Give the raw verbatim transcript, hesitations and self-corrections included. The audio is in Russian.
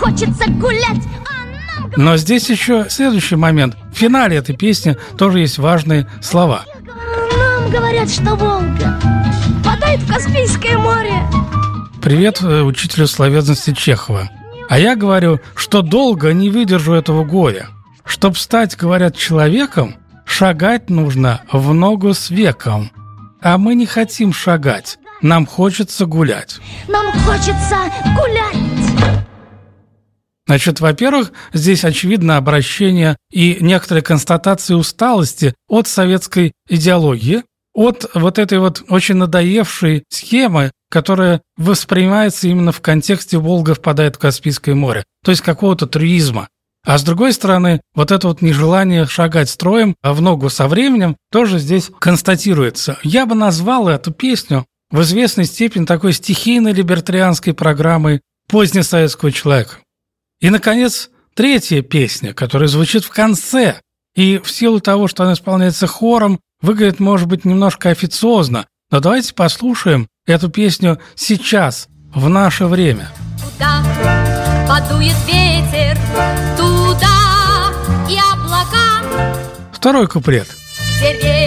хочется гулять. Но здесь еще следующий момент. В финале этой песни тоже есть важные слова. Нам говорят, что Волга впадает в Каспийское море. Привет учителю словесности Чехова. А я говорю, что долго не выдержу этого горя. Чтоб стать, говорят, человеком, шагать нужно в ногу с веком. А мы не хотим шагать, нам хочется гулять. Нам хочется гулять. Значит, во-первых, здесь очевидно обращение и некоторые констатации усталости от советской идеологии, от вот этой вот очень надоевшей схемы, которая воспринимается именно в контексте «Волга впадает в Каспийское море», то есть какого-то трюизма. А с другой стороны, вот это вот нежелание шагать строем, а в ногу со временем, тоже здесь констатируется. Я бы назвал эту песню в известной степени такой стихийной либертарианской программой позднесоветского человека. И, наконец, третья песня, которая звучит в конце, и в силу того, что она исполняется хором, выглядит, может быть, немножко официозно, но давайте послушаем эту песню сейчас, в наше время. Туда подует ветер, туда и облака. Второй куплет.